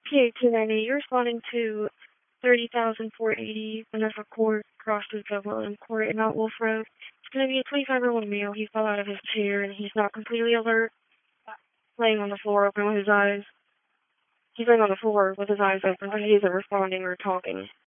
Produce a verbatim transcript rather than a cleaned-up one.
P A two ninety, you're responding to thirty thousand four eighty Vanessa Court, Cross Street, Dublin Court, in Mount Wolf Road. It's going to be a twenty-five-year-old male. He fell out of his chair and he's not completely alert, laying on the floor open with his eyes. He's laying on the floor with his eyes open, but he isn't responding or talking.